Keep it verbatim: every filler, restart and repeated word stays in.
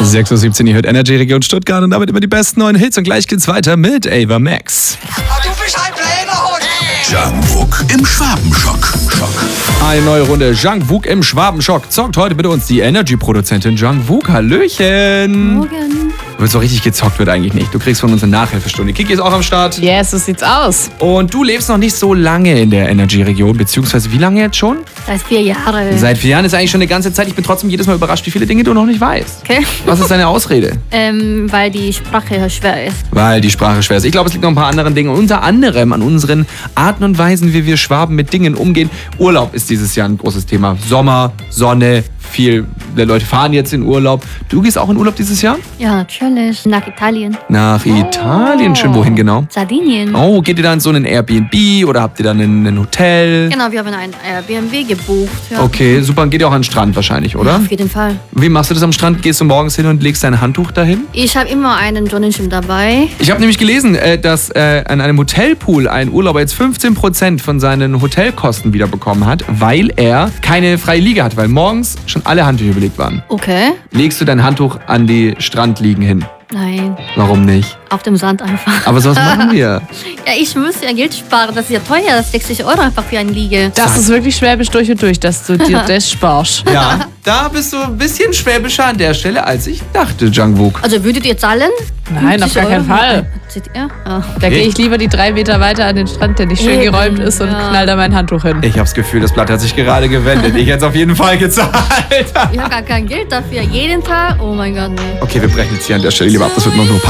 sechs Uhr siebzehn, ihr hört Energy Region Stuttgart und damit immer die besten neuen Hits. Und gleich geht's weiter mit Ava Max. Du bist ein Plänerhund! Jungkook im Schwabenschock. Schock. Eine neue Runde Jungkook im Schwabenschock. Zockt heute bitte uns die Energy-Produzentin Jungkook. Hallöchen. Morgen. Wird so richtig gezockt wird eigentlich nicht. Du kriegst von uns eine Nachhilfestunde. Kiki ist auch am Start. Yes, so sieht's aus. Und du lebst noch nicht so lange in der Energy-Region, beziehungsweise wie lange jetzt schon? Seit vier Jahren. Seit vier Jahren ist eigentlich schon eine ganze Zeit. Ich bin trotzdem jedes Mal überrascht, wie viele Dinge du noch nicht weißt. Okay. Was ist deine Ausrede? Ähm, weil die Sprache schwer ist. Weil die Sprache schwer ist. Ich glaube, es liegt noch ein paar anderen Dingen. Unter anderem an unseren Arten und Weisen, wie wir Schwaben mit Dingen umgehen. Urlaub ist dieses Jahr ein großes Thema. Sommer, Sonne, viel der Leute fahren jetzt in Urlaub. Du gehst auch in Urlaub dieses Jahr? Ja, natürlich. Nach Italien. Nach Italien. Schön, wohin genau? Sardinien. Oh, geht ihr da in so einen Airbnb oder habt ihr dann ein, ein Hotel? Genau, wir haben ein Airbnb gebucht. Ja. Okay, super. Dann geht ihr auch an den Strand wahrscheinlich, oder? Ja, auf jeden Fall. Wie machst du das am Strand? Gehst du morgens hin und legst dein Handtuch dahin? Ich habe immer einen Sonnenschirm dabei. Ich habe nämlich gelesen, äh, dass äh, an einem Hotelpool ein Urlauber jetzt fünfzehn Prozent von seinen Hotelkosten wiederbekommen hat, weil er keine freie Liege hat, weil morgens schon alle Handtücher belegt waren. Okay. Legst du dein Handtuch an die Strandliegen hin? Nein, Warum nicht? auf dem Sand einfach. Aber sowas machen wir. Ja, ich muss ja Geld sparen. Das ist ja teuer. Das ist sechzig Euro einfach für eine Liege. Das ist wirklich schwäbisch durch und durch, dass du dir das sparst. Ja, da bist du ein bisschen schwäbischer an der Stelle, als ich dachte, Jungkook. Also würdet ihr zahlen? Nein, auf gar keinen Fall. Seht ihr? Ja. Da gehe ich lieber die drei Meter weiter an den Strand, der nicht schön Eben, geräumt ist, und ja. knall da mein Handtuch hin. Ich habe das Gefühl, das Blatt hat sich gerade gewendet. Ich hätte es auf jeden Fall gezahlt. Ich habe gar kein Geld dafür. Jeden Tag? Oh mein Gott, nee. Okay, wir brechen jetzt hier an der Stelle lieber ab. Das wird noch so peinlich.